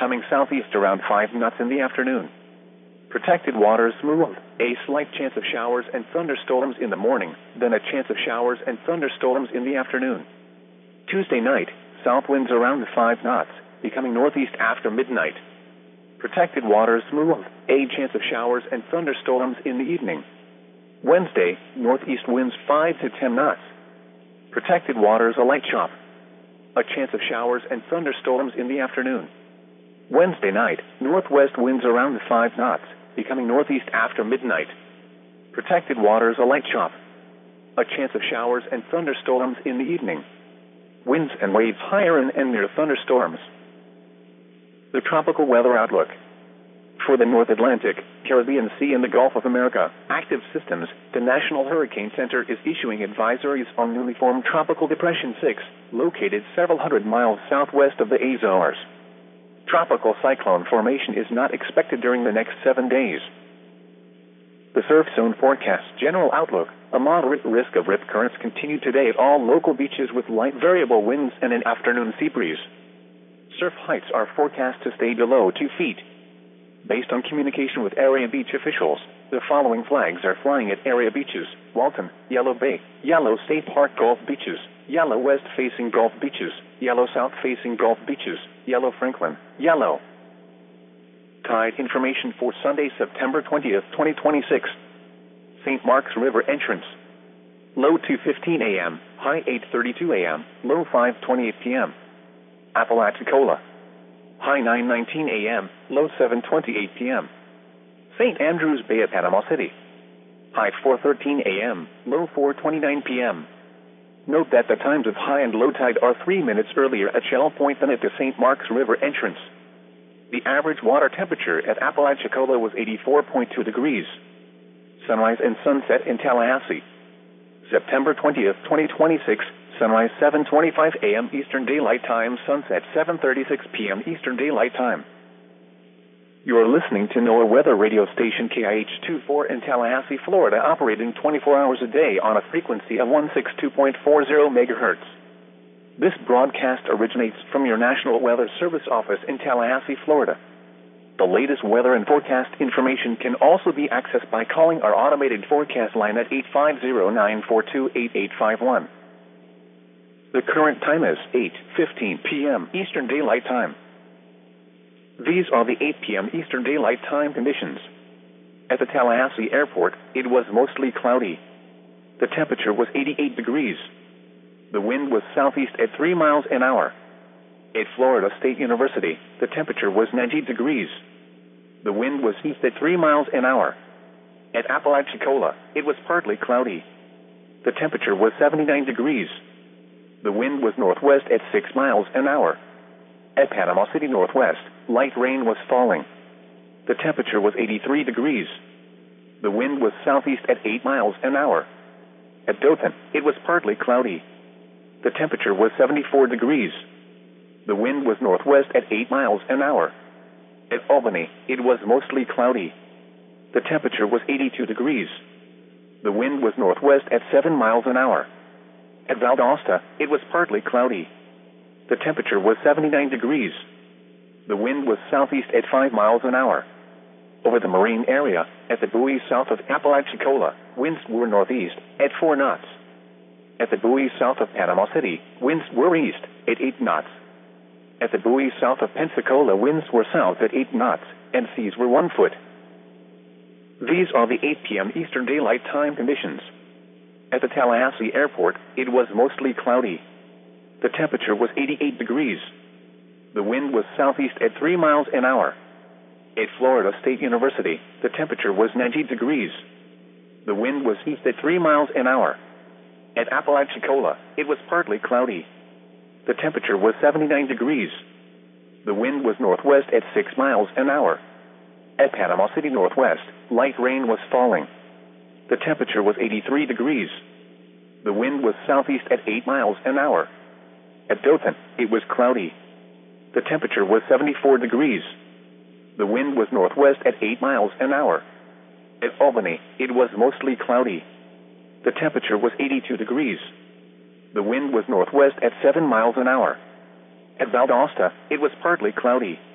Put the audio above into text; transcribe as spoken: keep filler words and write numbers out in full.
becoming southeast around five knots in the afternoon. Protected waters smooth, a slight chance of showers and thunderstorms in the morning, then a chance of showers and thunderstorms in the afternoon. Tuesday night, south winds around five knots, becoming northeast after midnight. Protected waters smooth, a chance of showers and thunderstorms in the evening. Wednesday, northeast winds five to ten knots. Protected waters a light chop. A chance of showers and thunderstorms in the afternoon. Wednesday night, northwest winds around five knots, becoming northeast after midnight. Protected waters a light chop. A chance of showers and thunderstorms in the evening. Winds and waves higher and, and near thunderstorms. The tropical weather outlook. For the North Atlantic, Caribbean Sea and the Gulf of America, active systems, the National Hurricane Center is issuing advisories on newly formed Tropical Depression six, located several hundred miles southwest of the Azores. Tropical cyclone formation is not expected during the next seven days. The surf zone forecast general outlook, a moderate risk of rip currents continue today at all local beaches with light variable winds and an afternoon sea breeze. Surf heights are forecast to stay below two feet. Based on communication with area beach officials, the following flags are flying at area beaches: Walton, Yellow Bay, Yellow State Park Gulf Beaches, Yellow West-facing Gulf Beaches, Yellow South-facing Gulf Beaches, Yellow Franklin, Yellow. Tide information for Sunday, September twentieth, twenty twenty-six. Saint Mark's River entrance. Low two fifteen a m, high eight thirty-two a m, low five twenty-eight p m Apalachicola. High nine nineteen a m, low seven twenty-eight p m Saint Andrews Bay at Panama City. High four thirteen a m, low four twenty-nine p m Note that the times of high and low tide are three minutes earlier at Shell Point than at the Saint Mark's River entrance. The average water temperature at Apalachicola was eighty-four point two degrees. Sunrise and sunset in Tallahassee. September twentieth, twenty twenty-six, sunrise seven twenty-five a m Eastern Daylight Time, sunset seven thirty-six p m Eastern Daylight Time. You are listening to NOAA Weather Radio Station K I H twenty-four in Tallahassee, Florida, operating twenty-four hours a day on a frequency of one sixty-two point four zero megahertz. This broadcast originates from your National Weather Service office in Tallahassee, Florida. The latest weather and forecast information can also be accessed by calling our automated forecast line at eight five zero, nine four two, eight eight five one. The current time is eight fifteen p m Eastern Daylight Time. These are the eight p m Eastern Daylight Time conditions. At the Tallahassee Airport, it was mostly cloudy. The temperature was eighty-eight degrees. The wind was southeast at three miles an hour. At Florida State University, the temperature was ninety degrees. The wind was east at three miles an hour. At Apalachicola, it was partly cloudy. The temperature was seventy-nine degrees. The wind was northwest at six miles an hour. At Panama City Northwest, light rain was falling. The temperature was eighty-three degrees. The wind was southeast at eight miles an hour. At Dothan, it was partly cloudy. The temperature was seventy-four degrees. The wind was northwest at eight miles an hour. At Albany, it was mostly cloudy. The temperature was eighty-two degrees. The wind was northwest at seven miles an hour. At Valdosta, it was partly cloudy. The temperature was seventy-nine degrees. The wind was southeast at five miles an hour. Over the marine area, at the buoy south of Apalachicola, winds were northeast at four knots. At the buoy south of Panama City, winds were east at eight knots. At the buoy south of Pensacola, winds were south at eight knots, and seas were one foot. These are the eight p m Eastern Daylight Time conditions. At the Tallahassee Airport, it was mostly cloudy. The temperature was eighty-eight degrees. The wind was southeast at three miles an hour. At Florida State University, the temperature was ninety degrees. The wind was east at three miles an hour. At Apalachicola, it was partly cloudy. The temperature was seventy-nine degrees. The wind was northwest at six miles an hour. At Panama City Northwest, light rain was falling. The temperature was eighty-three degrees. The wind was southeast at eight miles an hour. At Dothan, it was cloudy. The temperature was seventy-four degrees. The wind was northwest at eight miles an hour. At Albany, it was mostly cloudy. The temperature was eighty-two degrees. The wind was northwest at seven miles an hour. At Valdosta, it was partly cloudy.